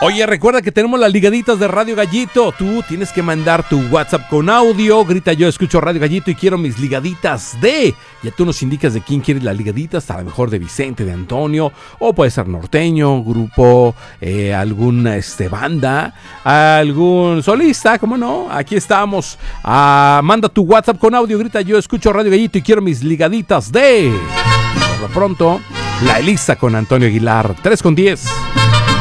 Oye, recuerda que tenemos las ligaditas de Radio Gallito. Tú tienes que mandar tu WhatsApp con audio. Grita: yo escucho Radio Gallito y quiero mis ligaditas de... Ya tú nos indicas de quién quieres las ligaditas. A lo mejor de Vicente, de Antonio. O puede ser norteño, grupo, alguna banda, algún solista, ¿cómo no? Aquí estamos. Manda tu WhatsApp con audio. Grita: yo escucho Radio Gallito y quiero mis ligaditas de... Por lo pronto, La Elisa con Antonio Aguilar. 3:10.